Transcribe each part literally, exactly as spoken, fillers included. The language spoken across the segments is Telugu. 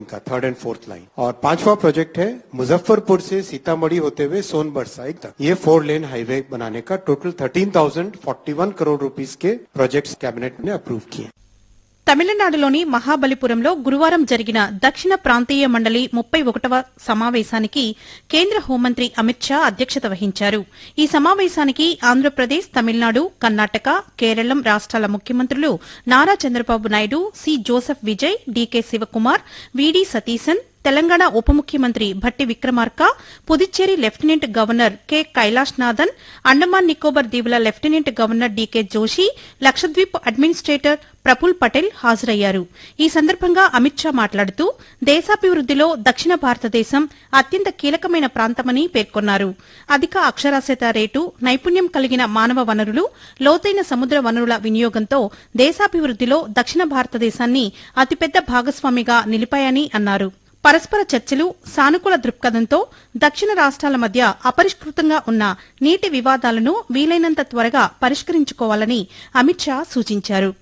का थर्ड एंड फोर्थ लाइन और पांचवा प्रोजेक्ट है मुजफ्फरपुर से सीतामढ़ी होते हुए सोनभर साइड तक ये फोर लेन हाईवे बनाने का total thirteen thousand forty one crore rupees के प्रोजेक्ट्स कैबिनेट ने अप्रूव किए। తమిళనాడులోని మహాబలిపురంలో గురువారం జరిగిన దక్షిణ ప్రాంతీయ మండలి ముప్పై ఒకటవ సమావేశానికి కేంద్ర హోంమంత్రి అమిత్ షా అధ్యక్షత వహించారు. ఈ సమావేశానికి ఆంధ్రప్రదేశ్, తమిళనాడు, కర్ణాటక, కేరళం రాష్ట్రాల ముఖ్యమంత్రులు Nara Chandrababu Naidu, C Joseph Vijay, DK Shivakumar, VD Satheesan, Telangana ఉప ముఖ్యమంత్రి Bhatti Vikramarka, Puducherry lieutenant governor K Kailashnathan, Andaman Nicobar దీవుల lieutenant governor DK Joshi, Lakshadweep administrator Praful Patel హాజరయ్యారు. ఈ సందర్భంగా అమిత్ షా మాట్లాడుతూ దేశాభివృద్దిలో దక్షిణ భారతదేశం అత్యంత కీలకమైన ప్రాంతమని పేర్కొన్నారు. అధిక అక్షరాస్యత రేటు, నైపుణ్యం కలిగిన మానవ వనరులు, లోతైన సముద్ర వనరుల వినియోగంతో దేశాభివృద్దిలో దక్షిణ భారతదేశాన్ని అతిపెద్ద భాగస్వామిగా నిలిపాయని అన్నారు. పరస్పర చర్చలు, సానుకూల దృక్పథంతో దక్షిణ రాష్ట్రాల మధ్య అపరిష్కృతంగా ఉన్న నీటి వివాదాలను వీలైనంత త్వరగా పరిష్కరించుకోవాలని అమిత్ షా సూచించారు.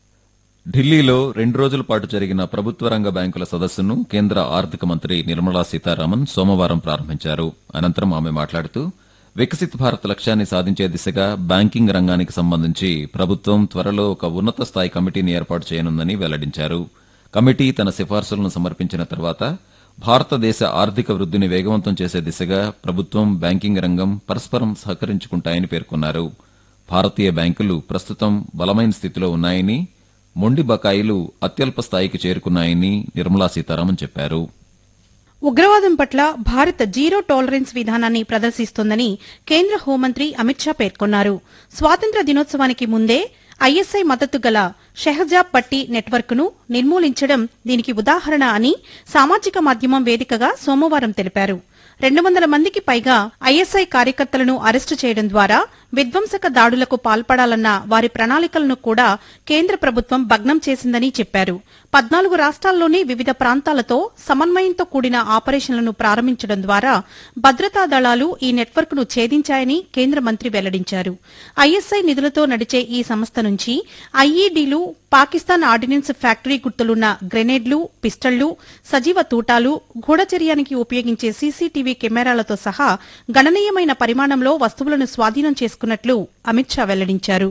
ఢిల్లీలో రెండు రోజుల పాటు జరిగిన ప్రభుత్వ రంగ బ్యాంకుల సదస్సును కేంద్ర ఆర్థిక మంత్రి నిర్మలా సీతారామన్ సోమవారం ప్రారంభించారు. అనంతరం ఆమె మాట్లాడుతూ వికసిత్ భారత్ లక్ష్యాన్ని సాధించే దిశగా బ్యాంకింగ్ రంగానికి సంబంధించి ప్రభుత్వం త్వరలో ఒక ఉన్నత స్థాయి కమిటీని ఏర్పాటు చేయనుందని వెల్లడించారు. కమిటీ తన సిఫార్సులను సమర్పించిన తర్వాత భారతదేశ ఆర్థిక వృద్దిని వేగవంతం చేసే దిశగా ప్రభుత్వం, బ్యాంకింగ్ రంగం పరస్పరం సహకరించుకుంటాయని పేర్కొన్నారు. భారతీయ బ్యాంకులు ప్రస్తుతం బలమైన స్థితిలో ఉన్నాయని, మొండి బకాయిలు అత్యల్ప స్థాయికి చేరుకున్నాయని నిర్మలా సీతారామన్ చెప్పారు. ఉగ్రవాదం పట్ల భారత్ జీరో టాలరెన్స్ విధానాన్ని ప్రదర్శిస్తోందని కేంద్ర హోంమంత్రి అమిత్ షా పేర్కొన్నారు. స్వాతంత్ర్య దినోత్సవానికి ముందే ఐఎస్ఐ మద్దతు గల షెహజాబ్ పట్టి నెట్వర్క్ ను నిర్మూలించడం దీనికి ఉదాహరణ అని సామాజిక మాధ్యమం వేదికగా సోమవారం తెలిపారు. రెండు వందల మందికి పైగా ఐఎస్ఐ కార్యకర్తలను అరెస్టు చేయడం ద్వారా విధ్వంసక దాడులకు పాల్పడాలన్న వారి ప్రణాళికలను కూడా కేంద్ర ప్రభుత్వం భగ్నం చేసిందని చెప్పారు. పద్నాలుగు రాష్ట్రాల్లోని వివిధ ప్రాంతాలతో సమన్వయంతో కూడిన ఆపరేషన్లను ప్రారంభించడం ద్వారా భద్రతా దళాలు ఈ నెట్వర్క్ ను ఛేదించాయని కేంద్ర మంత్రి వెల్లడించారు. ఐఎస్ఐ నిధులతో నడిచే ఈ సంస్థ నుంచి ఐఈడీలు, పాకిస్తాన్ ఆర్డినెన్స్ ఫ్యాక్టరీ గుర్తులున్న గ్రెనేడ్లు, పిస్టళ్లు, సజీవ తూటాలు, గూఢచర్యానికి ఉపయోగించే సీసీటీవీ కెమెరాలతో సహా గణనీయమైన పరిమాణంలో వస్తువులను స్వాధీనం చేసుకున్నట్లు అమిత్ షా వెల్లడించారు.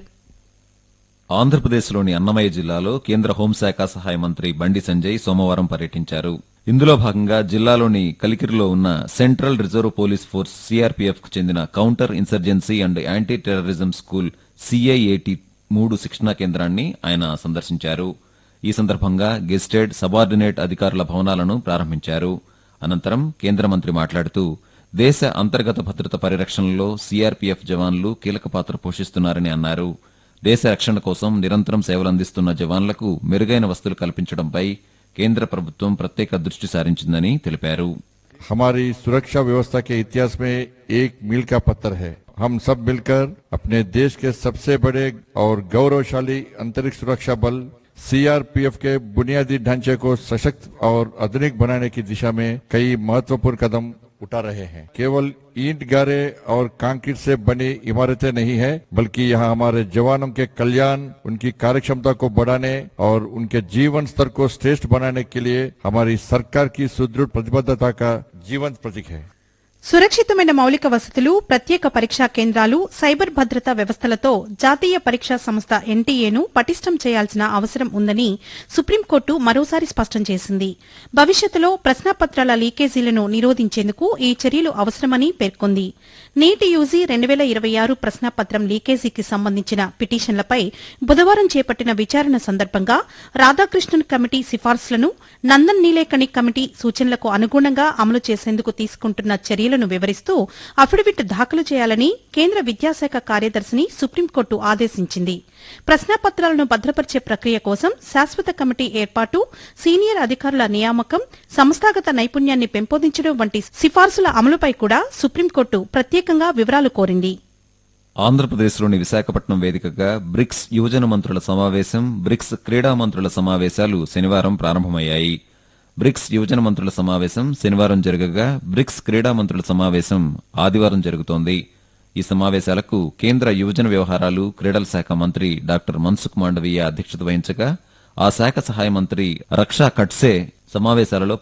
ఆంధ్రప్రదేశ్లోని అన్నమయ్య జిల్లాలో కేంద్ర హోంశాఖ సహాయ మంత్రి బండి సంజయ్ సోమవారం పర్యటించారు. ఇందులో భాగంగా జిల్లాలోని కలికిరిలో ఉన్న central reserve police force CRPF కు చెందిన counter insurgency and anti terrorism school సీఐఏటీ మూడు శిక్షణా కేంద్రాన్ని ఆయన సందర్శించారు. ఈ సందర్భంగా గెస్టెడ్, సబార్డినేట్ అధికారుల భవనాలను ప్రారంభించారు. అనంతరం కేంద్ర మంత్రి మాట్లాడుతూ దేశ అంతర్గత భద్రత పరిరక్షణలో సీఆర్పీఎఫ్ జవాన్లు కీలక పాత్ర పోషిస్తున్నారని అన్నారు. దేశ రక్షణ కోసం నిరంతరం సేవలందిస్తున్న జవాన్లకు మెరుగైన వసతులు కల్పించడంపై కేంద్ర ప్రభుత్వం ప్రత్యేక దృష్టి సారించిందని తెలిపారు. हमारी सुरक्षा व्यवस्था के इतिहास में एक मील का पत्थर है. हम सब मिलकर अपने देश के सबसे बड़े और गौरवशाली अंतरिक्ष सुरक्षा बल सीआरपीएफ के बुनियादी ढांचे को सशक्त और आधुनिक बनाने की दिशा में कई महत्वपूर्ण कदम उठा रहे हैं. केवल ईंट, गारे और कंक्रीट से बनी इमारतें नहीं है, बल्कि यहाँ हमारे जवानों के कल्याण, उनकी कार्यक्षमता को बढ़ाने और उनके जीवन स्तर को श्रेष्ठ बनाने के लिए हमारी सरकार की सुदृढ़ प्रतिबद्धता का जीवंत प्रतीक है. సురక్షితమైన మౌలిక వసతులు, ప్రత్యేక పరీక్షా కేంద్రాలు, సైబర్ భద్రతా వ్యవస్థలతో జాతీయ పరీక్షా సంస్థ ఎన్టీఏను పటిష్టం చేయాల్సిన అవసరం ఉందని సుప్రీంకోర్టు మరోసారి స్పష్టం చేసింది. భవిష్యత్తులో ప్రశ్నాపత్రాల లీకేజీలను నిరోధించేందుకు ఈ చర్యలు అవసరమని పేర్కొంది. నీటి యూజీ రెండు వేల ఇరవై ఆరు ప్రశ్నాపత్రం లీకేజీకి సంబంధించిన పిటిషన్లపై బుధవారం చేపట్టిన విచారణ సందర్భంగా రాధాకృష్ణన్ కమిటీ సిఫార్సులను, నందన్ నీలేకణి కమిటీ సూచనలకు అనుగుణంగా అమలు చేసేందుకు తీసుకుంటున్న చర్యలను వివరిస్తూ అఫిడవిట్ దాఖలు చేయాలని కేంద్ర విద్యాశాఖ కార్యదర్శిని సుప్రీంకోర్టు ఆదేశించింది. ప్రశ్నాపత్రాలను భద్రపరిచే ప్రక్రియ కోసం శాశ్వత కమిటీ ఏర్పాటు, సీనియర్ అధికారుల నియామకం, సంస్థాగత నైపుణ్యాన్ని పెంపొందించడం వంటి సిఫార్సుల అమలుపై కూడా సుప్రీంకోర్టు ప్రత్యేకంగా వివరాలు కోరింది. ఆంధ్రప్రదేశ్లోని విశాఖపట్నం వేదికగా బ్రిక్స్ యువజన మంత్రుల సమావేశం, బ్రిక్స్ క్రీడా మంత్రుల సమావేశాలు శనివారం ప్రారంభమయ్యాయి. బ్రిక్స్ యువజన మంత్రుల సమావేశం శనివారం జరగగా బ్రిక్స్ క్రీడా మంత్రుల సమావేశం ఆదివారం జరుగుతోంది. ఈ సమావేశాలకు కేంద్ర యువజన వ్యవహారాలు, క్రీడల శాఖ మంత్రి డాక్టర్ మన్సుఖ్ మాండవీయ అధ్యక్షత వహించగా ఆ శాఖ సహాయ మంత్రి రక్షా ఖడ్సే సమావేశాలలో